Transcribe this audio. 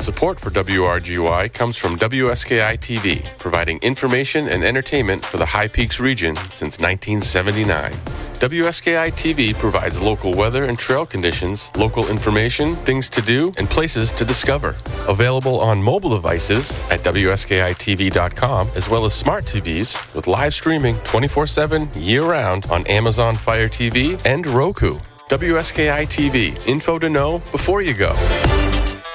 Support for WRGY comes from WSKI TV, providing information and entertainment for the High Peaks region since 1979. WSKI TV provides local weather and trail conditions, local information, things to do, and places to discover. Available on mobile devices at WSKITV.com, as well as smart TVs with live streaming 24/7 year-round on Amazon Fire TV and Roku. WSKI TV, info to know before you go.